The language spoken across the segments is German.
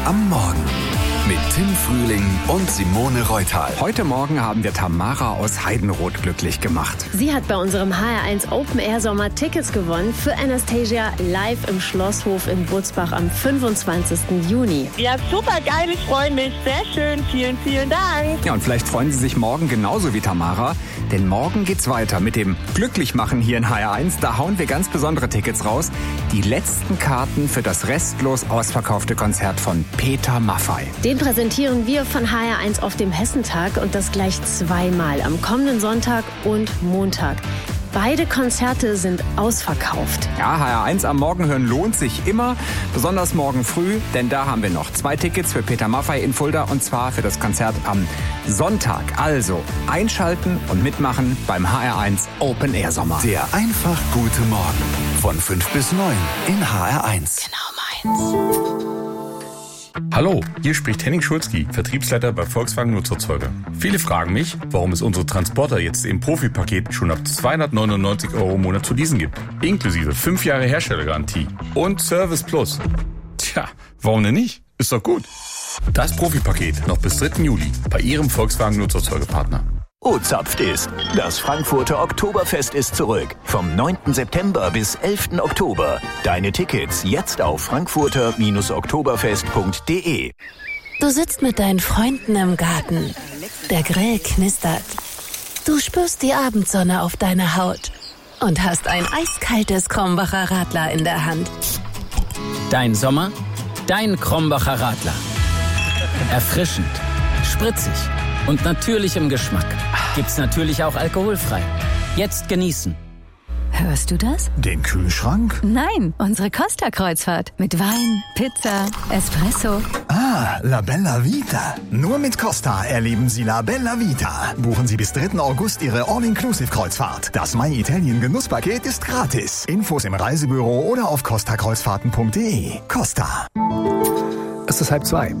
am Morgen mit Tim Frühling und Simone Reutal. Heute Morgen haben wir Tamara aus Heidenroth glücklich gemacht. Sie hat bei unserem HR1 Open Air Sommer Tickets gewonnen für Anastasia live im Schlosshof in Butzbach am 25. Juni. Ja, super geil, ich freue mich. Sehr schön, vielen, vielen Dank. Ja, und vielleicht freuen Sie sich morgen genauso wie Tamara, denn morgen geht's weiter mit dem Glücklichmachen hier in HR1. Da hauen wir ganz besondere Tickets raus. Die letzten Karten für das restlos ausverkaufte Konzert von Peter Maffay. Den präsentieren wir von HR1 auf dem Hessentag und das gleich zweimal, am kommenden Sonntag und Montag. Beide Konzerte sind ausverkauft. Ja, HR1 am Morgen hören lohnt sich immer, besonders morgen früh, denn da haben wir noch 2 Tickets für Peter Maffay in Fulda und zwar für das Konzert am Sonntag. Also einschalten und mitmachen beim HR1 Open Air Sommer. Der einfach gute Morgen von 5 bis 9 in HR1. Genau meins. Hallo, hier spricht Henning Schulzki, Vertriebsleiter bei Volkswagen Nutzerzeuger. Viele fragen mich, warum es unsere Transporter jetzt im Profipaket schon ab 299 € im Monat zu leasen gibt. Inklusive 5 Jahre Herstellergarantie und Service Plus. Tja, warum denn nicht? Ist doch gut. Das Profipaket noch bis 3. Juli bei Ihrem Volkswagen Nutzerzeugerpartner. O-Zapft ist. Das Frankfurter Oktoberfest ist zurück. Vom 9. September bis 11. Oktober. Deine Tickets jetzt auf frankfurter-oktoberfest.de. Du sitzt mit deinen Freunden im Garten. Der Grill knistert. Du spürst die Abendsonne auf deiner Haut und hast ein eiskaltes Krombacher Radler in der Hand. Dein Sommer, dein Krombacher Radler. Erfrischend, spritzig und natürlich im Geschmack. Gibt's natürlich auch alkoholfrei. Jetzt genießen. Hörst du das? Den Kühlschrank? Nein, unsere Costa-Kreuzfahrt. Mit Wein, Pizza, Espresso. Ah, La Bella Vita. Nur mit Costa erleben Sie La Bella Vita. Buchen Sie bis 3. August Ihre All-Inclusive-Kreuzfahrt. Das My Italien Genusspaket ist gratis. Infos im Reisebüro oder auf costakreuzfahrten.de. Costa. Es ist 1:30.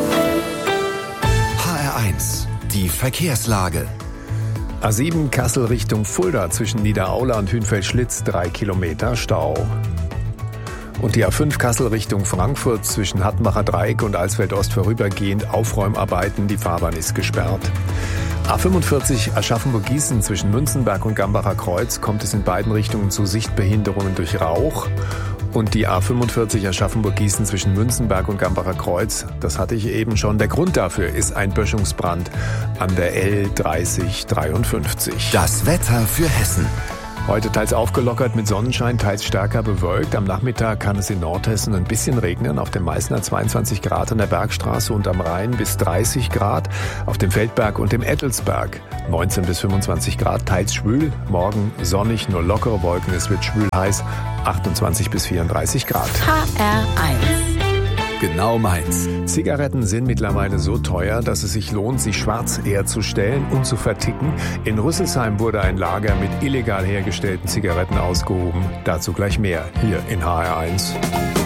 HR1, die Verkehrslage. A7 Kassel Richtung Fulda zwischen Niederaula und Hünfeld-Schlitz 3 Kilometer Stau. Und die A5 Kassel Richtung Frankfurt zwischen Hattenbacher Dreieck und Alsfeld-Ost vorübergehend Aufräumarbeiten. Die Fahrbahn ist gesperrt. A45 Aschaffenburg-Gießen zwischen Münzenberg und Gambacher Kreuz kommt es in beiden Richtungen zu Sichtbehinderungen durch Rauch. Und die A45 Aschaffenburg-Gießen zwischen Münzenberg und Gambacher Kreuz, das hatte ich eben schon. Der Grund dafür ist ein Böschungsbrand an der L3053. Das Wetter für Hessen. Heute teils aufgelockert mit Sonnenschein, teils stärker bewölkt. Am Nachmittag kann es in Nordhessen ein bisschen regnen. Auf dem Meißner 22 Grad an der Bergstraße und am Rhein bis 30 Grad. Auf dem Feldberg und dem Ettelsberg 19 bis 25 Grad, teils schwül. Morgen sonnig, nur lockere Wolken. Es wird schwül heiß, 28 bis 34 Grad. HR1. Genau meins. Zigaretten sind mittlerweile so teuer, dass es sich lohnt, sie schwarz herzustellen und zu verticken. In Rüsselsheim wurde ein Lager mit illegal hergestellten Zigaretten ausgehoben. Dazu gleich mehr hier in HR1.